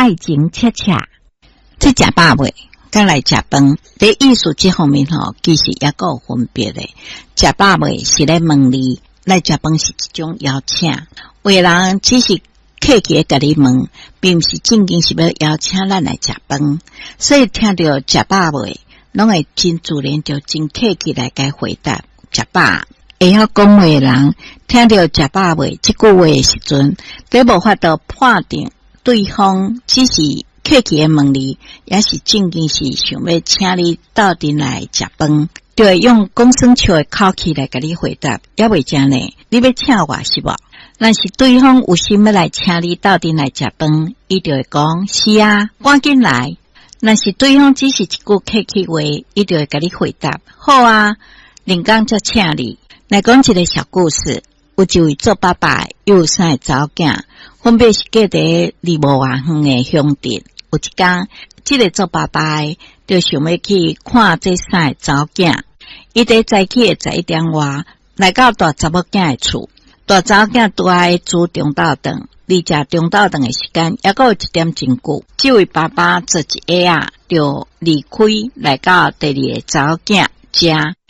爱情恰恰，这食饱未？刚来食饭，在艺术这方面其实也够有分别的。食饱未是来问你，来食饭是一种邀请。有人只是客气甲你问，并不是正经是要邀请咱来食饭。所以听到食饱未，拢会真自然就真客气来甲回答食饱。会晓讲话的人听到食饱未这句话的时阵，都无法度判定对方只是客气的问你，也是正经是想要请你到阵来食饭，就会用公孙笑的口气来甲你回答，也未正呢？你要请我是无？若是对方有心要来请你到阵来食饭，伊就会讲是啊，赶紧来。若是对方只是一句客气话，伊就会甲你回答好啊，另讲则请你。来讲一个小故事，有一位做爸爸又有三个查某囝，分别是隔伫离无偌远的乡镇。有一天，这个做爸爸的就想要去看这三个查某囝。伊在早起的11点外来到大查某囝的厝，大查某囝拄爱煮中昼饭，离食中昼饭的时间也有1点真久。这位爸爸做一下就离开，来到第二个查某囝家。